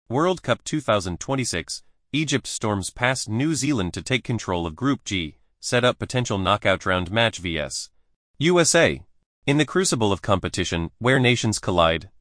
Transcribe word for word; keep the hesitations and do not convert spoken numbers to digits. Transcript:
World Cup two thousand twenty-six, Egypt storms past New Zealand to take control of Group G, set up potential knockout round match versus U S A. In the crucible of competition, where nations collide,